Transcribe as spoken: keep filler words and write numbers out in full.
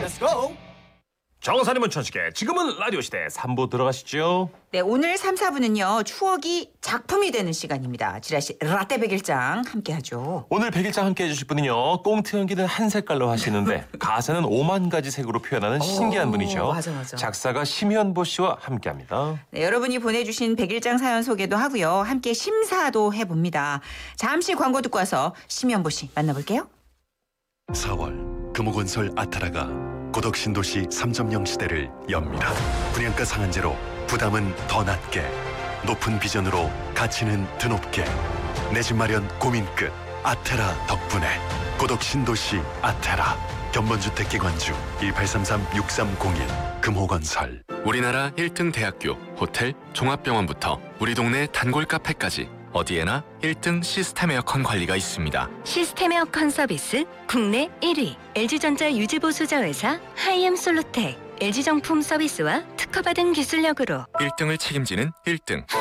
Let's go. 정선의 문천식의 지금은 라디오 시대 삼 부 들어가시죠. 네, 오늘 삼, 사 부는요. 추억이 작품이 되는 시간입니다. 지라시 라떼 백일장 함께하죠. 오늘 백일장 함께 해주실 분은요. 꽁트 연기는 한 색깔로 하시는데 가사는 오만 가지 색으로 표현하는 신기한 분이죠. 맞아, 맞아. 작사가 심현보 씨와 함께합니다. 네, 여러분이 보내주신 백일장 사연 소개도 하고요. 함께 심사도 해봅니다. 잠시 광고 듣고 와서 심현보 씨 만나볼게요. 사월 금호건설 아타라가 고덕 신도시 삼 점 영 시대를 엽니다. 분양가 상한제로 부담은 더 낮게, 높은 비전으로 가치는 드높게, 내 집 마련 고민 끝 아테라 덕분에 고덕 신도시 아테라. 견본주택 기관주 일팔삼삼 육삼공일 금호건설. 우리나라 일 등 대학교, 호텔, 종합병원부터 우리 동네 단골 카페까지 어디에나 일 등 시스템 에어컨 관리가 있습니다. 시스템 에어컨 서비스 국내 일 위 엘지전자 유지보수자 회사 하이엠솔루텍 엘지정품 서비스와 특허받은 기술력으로 일 등을 책임지는 일 등